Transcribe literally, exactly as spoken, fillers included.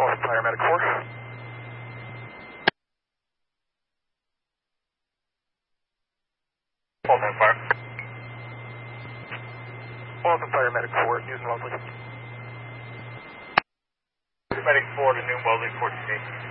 Waltham Fire Medic four. Waltham Fire. Waltham Fire Medic four, News and Wellesley. Medic four to New Wellesley, four T C.